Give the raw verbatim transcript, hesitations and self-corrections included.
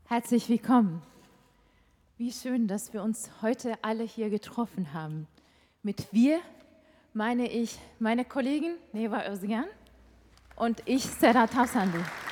Herzlich willkommen. Wie schön, dass wir uns heute alle hier getroffen haben. Mit wir meine ich meine Kollegin Neva Özgen und ich, Serhat Hasanlu.